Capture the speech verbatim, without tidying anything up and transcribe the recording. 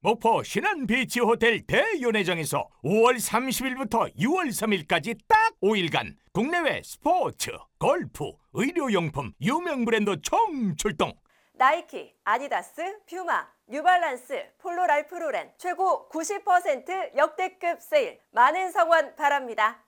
목포 신안비치 호텔 대연회장에서 오월 삼십일부터 유월 삼일까지 딱 오 일간 국내외 스포츠, 골프, 의료용품 유명 브랜드 총출동. 나이키, 아디다스, 퓨마, 뉴발란스, 폴로랄프로렌 최고 구십 퍼센트 역대급 세일. 많은 성원 바랍니다.